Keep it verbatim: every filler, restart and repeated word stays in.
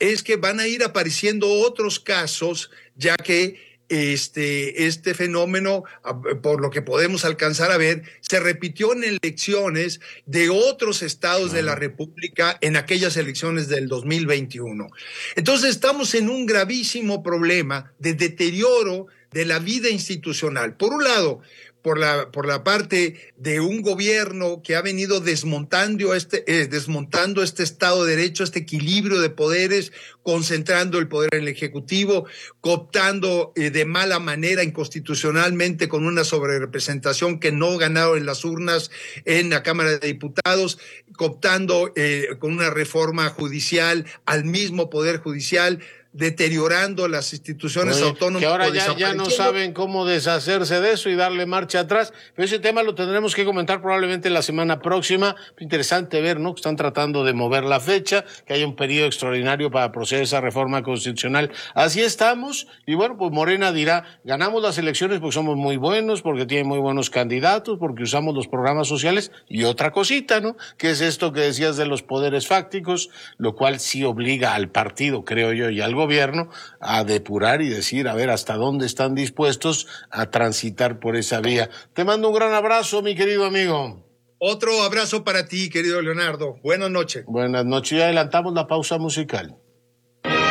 es que van a ir apareciendo otros casos, ya que Este, este fenómeno, por lo que podemos alcanzar a ver, se repitió en elecciones de otros estados de la República en aquellas elecciones del dos mil veintiuno. Entonces estamos en un gravísimo problema de deterioro de la vida institucional. Por un lado, por la, por la parte de un gobierno que ha venido desmontando este, eh, desmontando este Estado de Derecho, este equilibrio de poderes, concentrando el poder en el Ejecutivo, cooptando eh, de mala manera inconstitucionalmente con una sobrerepresentación que no ganaron en las urnas en la Cámara de Diputados, cooptando eh, con una reforma judicial al mismo Poder Judicial, deteriorando las instituciones Oye, autónomas. Que ahora ya, ya no saben cómo deshacerse de eso y darle marcha atrás. Pero ese tema lo tendremos que comentar probablemente la semana próxima. Interesante ver, ¿no? Que están tratando de mover la fecha, que haya un periodo extraordinario para proceder a esa reforma constitucional. Así estamos. Y bueno, pues Morena dirá, ganamos las elecciones porque somos muy buenos, porque tienen muy buenos candidatos, porque usamos los programas sociales. Y otra cosita, ¿no? Que es esto que decías de los poderes fácticos, lo cual sí obliga al partido, creo yo, y al gobierno a depurar y decir, a ver, hasta dónde están dispuestos a transitar por esa vía. Te mando un gran abrazo, mi querido amigo. Otro abrazo para ti, querido Leonardo. Buenas noches. Buenas noches. Y adelantamos la pausa musical.